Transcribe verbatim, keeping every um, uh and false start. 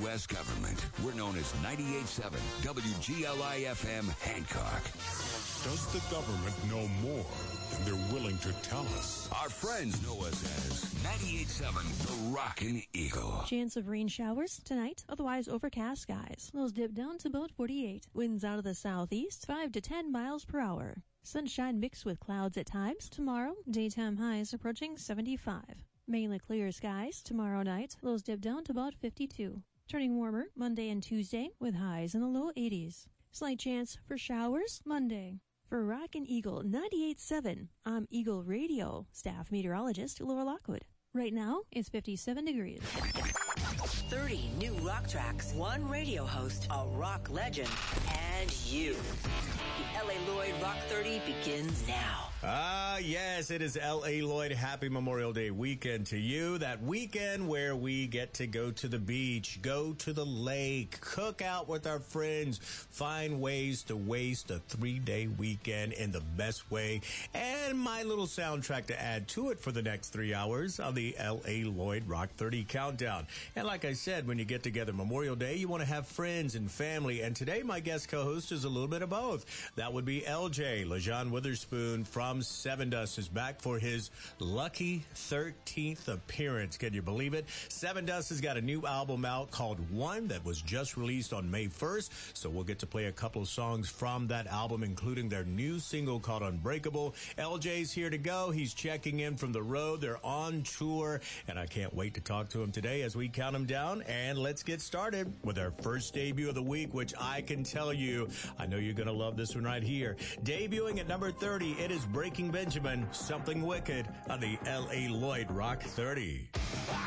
U S government. We're known as ninety-eight point seven W G L I F M Hancock. Does the government know more than they're willing to tell us? Our friends know us as ninety-eight point seven The Rockin' Eagle. Chance of rain showers tonight, otherwise overcast skies. Those dip down to about forty-eight. Winds out of the southeast, five to ten miles per hour. Sunshine mixed with clouds at times. Tomorrow, daytime highs approaching seventy-five. Mainly clear skies tomorrow night. Lows dip down to about fifty-two. Turning warmer Monday and Tuesday with highs in the low eighties. Slight chance for showers Monday. For Rockin' Eagle ninety-eight point seven, I'm Eagle Radio staff meteorologist Laura Lockwood. Right now, it's fifty-seven degrees. thirty new rock tracks, one radio host, a rock legend, and you. The L A. Lloyd Rock thirty begins now. Ah, yes, it is L A. Lloyd. Happy Memorial Day weekend to you. That weekend where we get to go to the beach, go to the lake, cook out with our friends, find ways to waste a three-day weekend in the best way, and my little soundtrack to add to it for the next three hours of the L A. Lloyd Rock thirty Countdown. And like I said, when you get together Memorial Day, you want to have friends and family, and today my guest co-host is a little bit of both. That would be L J. LaJohn Witherspoon from Seven Dust is back for his lucky thirteenth appearance. Can you believe it? Seven Dust has got a new album out called One that was just released on May first. So we'll get to play a couple of songs from that album, including their new single called Unbreakable. L J's here to go. He's checking in from the road. They're on tour, and I can't wait to talk to him today as we count him down. And let's get started with our first debut of the week, which I can tell you, I know you're going to love this one right here. Debuting at number thirty, it is Breaking Benjamin, Something Wicked on the L A. Lloyd Rock thirty.